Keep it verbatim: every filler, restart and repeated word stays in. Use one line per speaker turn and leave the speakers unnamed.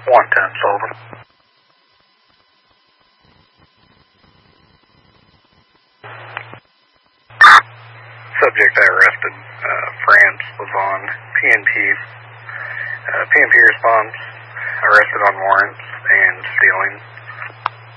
one ten Sullivan. Subject I arrested, uh, France, was on P N P. Uh, P N P response, arrested on warrants and stealing.